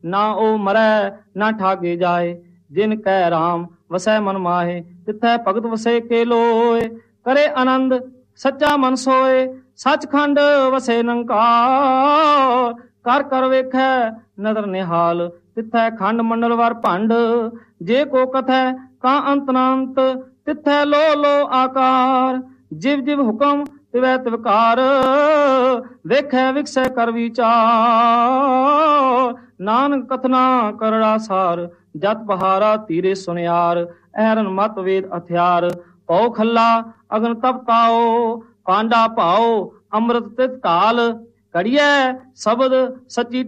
ਨਾ ਉਹ ਮਰੈ ਨਾ ਠਾਗੇ ਜਾਏ। ਜਿਨ ਕਹਿ ਰਾਮ ਵਸੈ ਮਨ ਮਾਹੇ, ਤਿੱਥੈ ਭਗਤ ਵਸੇ ਕੇ ਲੋਏ। ਕਰੇ ਆਨੰਦ ਸੱਚਾ ਮਨ ਸੋਏ, ਸੱਚਖੰਡ ਵਸੇ ਨਿਰੰਕਾਰ। ਕਰ ਕਰ ਵੇਖੈ ਨਦਰ ਨਿਹਾਲ, ਤਿੱਥੈ ਖੰਡ ਮੰਡਲ ਵਰ ਭੰਡ। ਜੇ ਕੋ ਕਥੈ ਕਾ ਅੰਤ ਨਾ ਅੰਤ, ਤਿੱਥੈ ਲੋ ਲੋ ਆਕਾਰ। ਜਿਵ ਜਿਵ ਹੁਕਮ ਤਿਵੈ ਤਿਵਕਾਰ, ਵੇਖੈ ਵਿਕਸੈ ਕਰ ਵਿਚਾਰ। ਨਾਨਕ ਕਥਨਾ ਕਰੜਾ ਸਾਰ, ਜਤ ਬਹਾਰਾ ਧੀਰੇ ਸੁਨਿਆਰ। ਐਰਨ ਮਤ ਵੇਦ ਹਥਿਆਰ, ਪਉ ਖੱਲਾ ਅਗਨ ਤਪ ਤਾਓ। ਪਾਂਡਾ ਭਾਓ ਅੰਮ੍ਰਿਤ ਤਿਤ ਕਾਲ, ਕੜੀਐ ਸ਼ਬਦ ਸੱਚੀ